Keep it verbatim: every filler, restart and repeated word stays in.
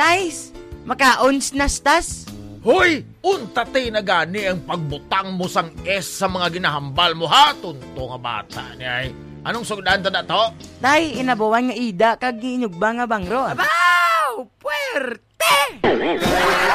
Tays, makaons nastas. Hoy, untate na gani ang pagbutang mo sang S sa mga ginahambal mo ha, tunto nga bata niya. Anong sugdan ta na to? Tay, inabawan nga ida kag giinyugba nga bangro. Abaw! Puwerte!